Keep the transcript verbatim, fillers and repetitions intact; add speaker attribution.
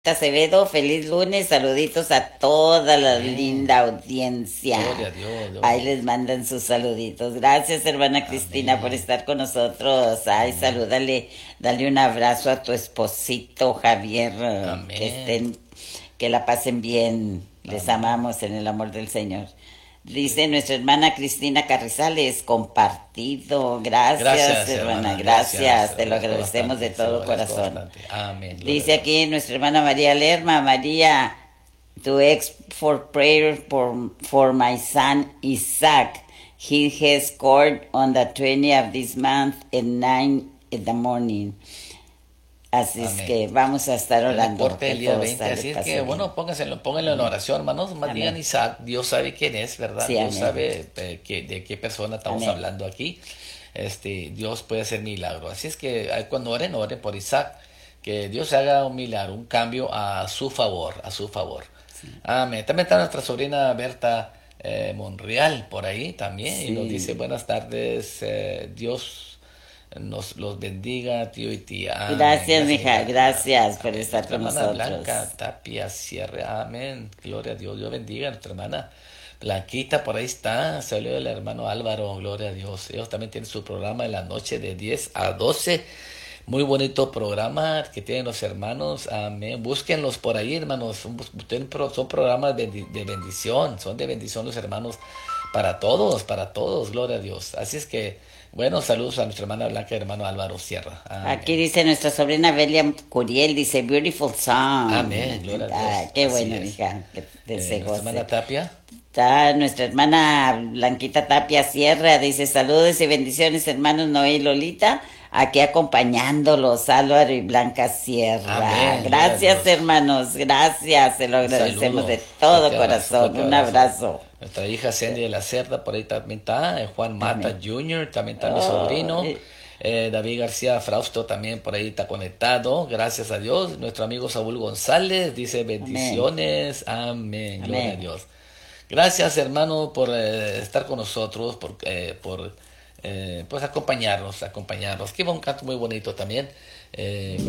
Speaker 1: Acevedo, feliz lunes, saluditos a toda la
Speaker 2: Amén.
Speaker 1: linda audiencia.
Speaker 2: Gloria a Dios.
Speaker 1: Ahí
Speaker 2: Gloria.
Speaker 1: les mandan sus saluditos. Gracias, hermana Cristina, por
Speaker 2: Amén.
Speaker 1: estar con nosotros. Ay,
Speaker 2: Amén.
Speaker 1: salúdale, dale un abrazo a tu esposito, Javier, eh, que
Speaker 2: Amén.
Speaker 1: estén, que la pasen bien. Les
Speaker 2: Amén.
Speaker 1: amamos en el amor del Señor. Dice nuestra hermana Cristina Carrizales, compartido. Gracias,
Speaker 2: Gracias,
Speaker 1: hermana,
Speaker 2: hermana. Gracias.
Speaker 1: gracias.
Speaker 2: Se lo
Speaker 1: Te lo
Speaker 2: agradezco
Speaker 1: agradecemos de
Speaker 2: bastante. Se lo
Speaker 1: todo
Speaker 2: agradezco
Speaker 1: corazón.
Speaker 2: bastante. Amén. Gloria a
Speaker 1: Dice
Speaker 2: Dios.
Speaker 1: aquí nuestra hermana María Lerma, María, to ex for prayer for, for my son Isaac. He has court on the twentieth of this month at nine in the morning. Así es
Speaker 2: Amén.
Speaker 1: que vamos a estar
Speaker 2: Tiene
Speaker 1: orando
Speaker 2: corte
Speaker 1: que
Speaker 2: el día
Speaker 1: todo
Speaker 2: veinte,
Speaker 1: está, le
Speaker 2: así es que,
Speaker 1: pase bien.
Speaker 2: bueno, pónganlo, pónganlo en
Speaker 1: Amén.
Speaker 2: oración, hermanos. Más digan
Speaker 1: Amén.
Speaker 2: Isaac, Dios sabe quién es, ¿verdad?
Speaker 1: Sí,
Speaker 2: Dios
Speaker 1: amén.
Speaker 2: sabe eh, que- de qué persona estamos
Speaker 1: Amén.
Speaker 2: hablando aquí. Este, Dios puede hacer milagro. Así es que eh, cuando oren, oren por Isaac, que Dios haga un milagro, un cambio a su favor, a su favor. Amén. También está nuestra sobrina Berta eh, Monreal por ahí también y nos dice
Speaker 1: Sí.
Speaker 2: buenas tardes, eh, Dios nos los bendiga, tío y tía. Amén.
Speaker 1: Gracias,
Speaker 2: Gracias,
Speaker 1: mija.
Speaker 2: mija.
Speaker 1: Gracias por
Speaker 2: Amén.
Speaker 1: estar
Speaker 2: Nuestra
Speaker 1: con
Speaker 2: hermana
Speaker 1: nosotros.
Speaker 2: Blanca Tapia Sierra. Amén. Gloria a Dios. Dios bendiga a nuestra hermana Blanquita. Por ahí está. Salió el hermano Álvaro. Gloria a Dios. Ellos también tienen su programa en la noche de diez a doce. Muy bonito programa que tienen los hermanos. Amén. Búsquenlos por ahí, hermanos. Son, tienen pro- son programas de, de bendición. Son de bendición los hermanos para todos, para todos. Gloria a Dios. Así es que, bueno, saludos a nuestra hermana Blanca y hermano Álvaro Sierra.
Speaker 1: Aquí
Speaker 2: Amén.
Speaker 1: dice nuestra sobrina Belia Curiel, dice beautiful song.
Speaker 2: Amén. Gloria a
Speaker 1: Ah,
Speaker 2: Dios.
Speaker 1: qué
Speaker 2: Así
Speaker 1: bueno,
Speaker 2: es.
Speaker 1: hija, que te
Speaker 2: Eh,
Speaker 1: se
Speaker 2: nuestra
Speaker 1: goce.
Speaker 2: hermana Tapia.
Speaker 1: Está nuestra hermana Blanquita Tapia Sierra, dice saludos y bendiciones hermanos Noé y Lolita, aquí acompañándolos Álvaro y Blanca Sierra.
Speaker 2: Amén. Gloria a
Speaker 1: Gracias
Speaker 2: Dios.
Speaker 1: hermanos, gracias, se lo
Speaker 2: Un
Speaker 1: agradecemos
Speaker 2: saludo.
Speaker 1: de todo
Speaker 2: Fuerte abrazo.
Speaker 1: corazón.
Speaker 2: Fuerte
Speaker 1: Un
Speaker 2: abrazo.
Speaker 1: abrazo.
Speaker 2: Nuestra hija Sandy de la Cerda, por ahí también está. eh, Juan Mata
Speaker 1: Amén.
Speaker 2: junior, también está mi
Speaker 1: Oh,
Speaker 2: sobrino.
Speaker 1: eh,
Speaker 2: Eh, David García Frausto también por ahí está conectado. Gracias a Dios. Nuestro amigo Saúl González dice
Speaker 1: amén,
Speaker 2: bendiciones. Amén. Gloria a
Speaker 1: amén.
Speaker 2: Dios. Gracias, hermano, por eh, estar con nosotros, por, eh, por eh, pues acompañarnos, acompañarnos. Que va un canto muy bonito también. Eh,